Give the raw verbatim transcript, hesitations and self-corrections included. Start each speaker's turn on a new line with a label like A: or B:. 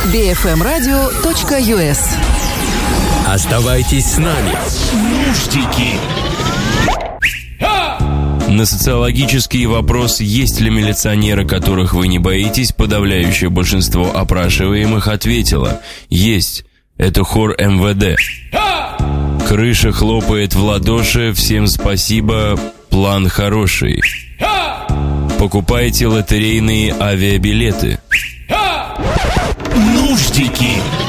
A: би эф эм радио точка ю эс.
B: Оставайтесь с нами.
C: Нуждики.
D: На социологический вопрос, есть ли милиционеры, которых вы не боитесь, подавляющее большинство опрашиваемых ответило: есть. Это хор эм вэ дэ. Крыша хлопает в ладоши, всем спасибо, план хороший. Покупайте лотерейные авиабилеты.
C: Нуждики.